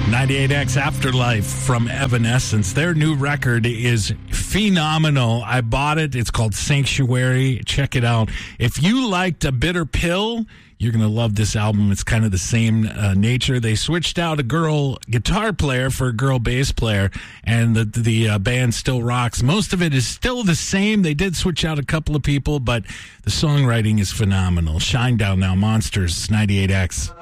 98X Afterlife from Evanescence. Their new record is phenomenal. I bought it. It's called Sanctuary. Check it out. If you liked A Bitter Pill, you're going to love this album. It's kind of the same nature. They switched out a girl guitar player for a girl bass player, and the band still rocks. Most of it is still the same. They did switch out a couple of people, but the songwriting is phenomenal. Shine Down Now, Monsters, 98X.